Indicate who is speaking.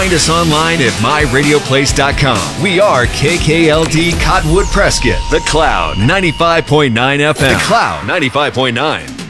Speaker 1: find us online at myradioplace.com. We are KKLD Cottonwood Prescott, The Cloud 95.9 FM. The Cloud 95.9.